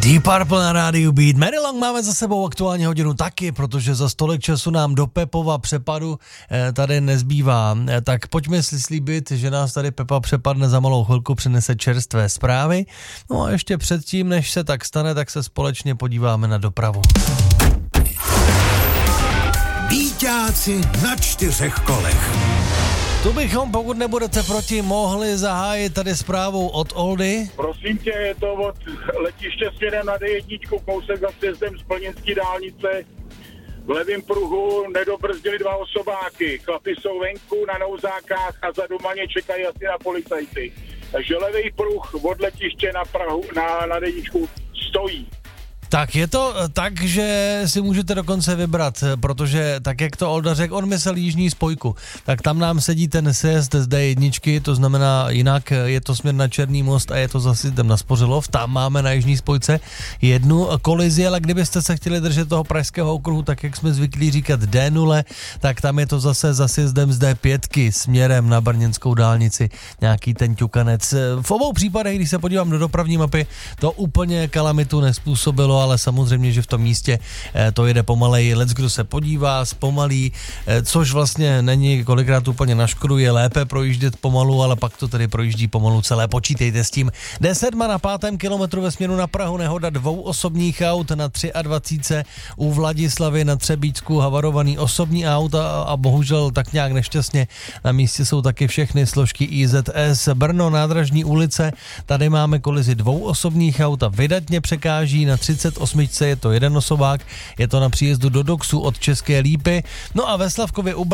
Deep Purple na rádiu Beat. Mary Long máme za sebou aktuálně hodinu taky, protože za stolik času nám do Pepova přepadu tady nezbývá. Tak pojďme si slíbit, že nás tady Pepa přepadne za malou chvilku, přinese čerstvé zprávy. No a ještě předtím, než se tak stane, tak se společně podíváme na dopravu. Bíťáci na 4 kolech. Tu bychom, pokud nebudete proti, mohli zahájit tady zprávou od Oldy. Prosím tě, je to od letiště směrem na D1, kousek za sjezdem z Plnický dálnice. V levém pruhu nedobrzdili 2 osobáky. Chlapi jsou venku na nouzákách a za doma ně čekají asi na policajty. Takže levý pruh od letiště na Prahu, na D1 stojí. Tak je to tak, že si můžete dokonce vybrat, protože tak, jak to Olda řekl, on myslel jižní spojku, tak tam nám sedí ten sjezd z D1, to znamená jinak je to směr na Černý most a je to zase jdem na Spořilov, tam máme na jižní spojce jednu kolizi, ale kdybyste se chtěli držet toho pražského okruhu, tak jak jsme zvyklí říkat D0, tak tam je to zase za sjezdem z D5 směrem na brněnskou dálnici, nějaký ten ťukanec. V obou případech, když se podívám do dopravní mapy, to úplně kalamitu nespůsobilo, ale samozřejmě, že v tom místě to jede pomaleji. Leckdo se podívá, zpomalí, což vlastně není kolikrát úplně na škodu, je lépe projíždět pomalu, ale pak to tedy projíždí pomalu celé. Počítejte s tím. D7 na 5. kilometru ve směru na Prahu, nehoda 2 osobních aut na 23. U Vladislavy na Třebíčsku havarovaný osobní aut a bohužel tak nějak nešťastně na místě jsou taky všechny složky IZS. Brno, Nádražní ulice, tady máme kolizi 2 osobních aut a vydatně překáží na 38. je to jeden osobák, je to na příjezdu do Doxu od České Lípy. No a ve Slavkově u